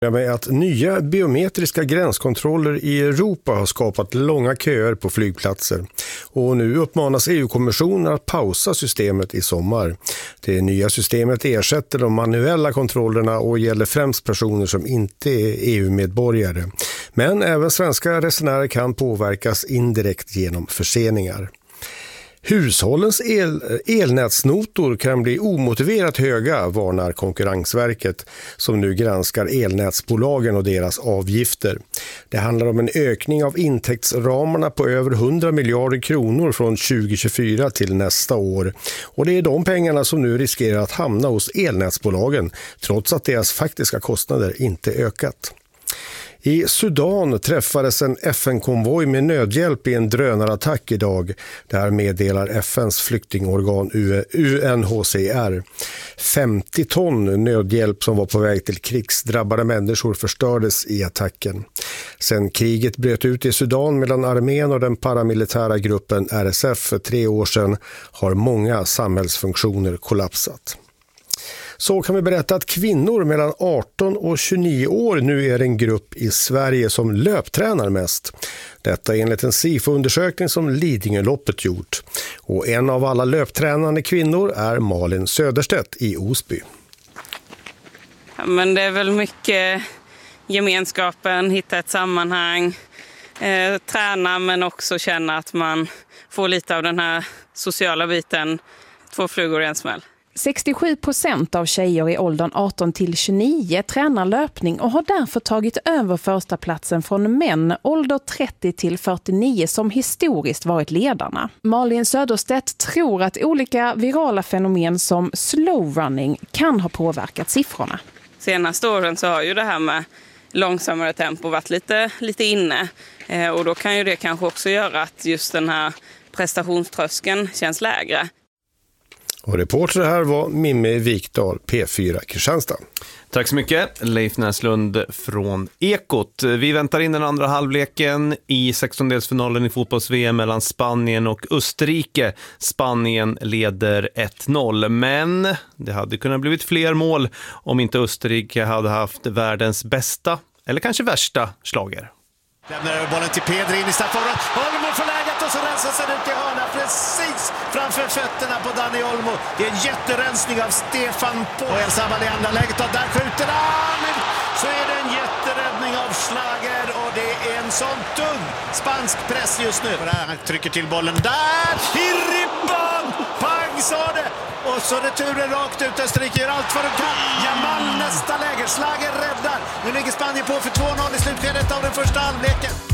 Med att nya biometriska gränskontroller i Europa har skapat långa köer på flygplatser. Och nu uppmanas EU-kommissionen att pausa systemet i sommar. Det nya systemet ersätter de manuella kontrollerna och gäller främst personer som inte är EU-medborgare. Men även svenska resenärer kan påverkas indirekt genom förseningar. Hushållens elnätsnotor kan bli omotiverat höga, varnar Konkurrensverket som nu granskar elnätsbolagen och deras avgifter. Det handlar om en ökning av intäktsramarna på över 100 miljarder kronor från 2024 till nästa år. Och det är de pengarna som nu riskerar att hamna hos elnätsbolagen trots att deras faktiska kostnader inte ökat. I Sudan träffades en FN-konvoj med nödhjälp i en drönarattack idag. Där meddelar FNs flyktingorgan UNHCR. 50 ton nödhjälp som var på väg till krigsdrabbade människor förstördes i attacken. Sen kriget bröt ut i Sudan mellan armén och den paramilitära gruppen RSF för 3 år sedan har många samhällsfunktioner kollapsat. Så kan vi berätta att kvinnor mellan 18 och 29 år nu är en grupp i Sverige som löptränar mest. Detta enligt en SIFO-undersökning som Lidingöloppet gjort. Och en av alla löptränande kvinnor är Malin Söderstedt i Osby. Ja, men det är väl mycket gemenskapen, hitta ett sammanhang, träna men också känna att man får lite av den här sociala biten, 2 flugor i en smäll. 67% av tjejer i åldern 18 till 29 tränar löpning och har därför tagit över första platsen från män ålder 30 till 49 som historiskt varit ledarna. Malin Söderstedt tror att olika virala fenomen som slow running kan ha påverkat siffrorna. Senaste åren så har ju det här med långsammare tempo varit lite inne och då kan ju det kanske också göra att just den här prestationströskeln känns lägre. Och reporter här var Mimmi Vikdal, P4 Kristianstad. Tack så mycket, Leif Näslund från Ekot. Vi väntar in den andra halvleken i 16-delsfinalen i fotbolls-VM mellan Spanien och Österrike. Spanien leder 1-0, men det hade kunnat blivit fler mål om inte Österrike hade haft världens bästa, eller kanske värsta, slager. Lämnar över bollen till Pedri in i straffområdet. Olmo får läget och så rensar sig ut i hörna precis framför fötterna på Dani Olmo. Det är en jätterensning av Stefan på El Sabal i andra läget och där skjuter han. Så är det en jätteräddning av Schlager och det är en sån tung spansk press just nu. Han trycker till bollen där i ribban. Pang sa det. Och så returen rakt ut. Österrike gör allt vad de kan. Jamal nästa läge. Schlager räddar. Nu ligger Spanien på för 2-0 i slutskedet av den första halvleken.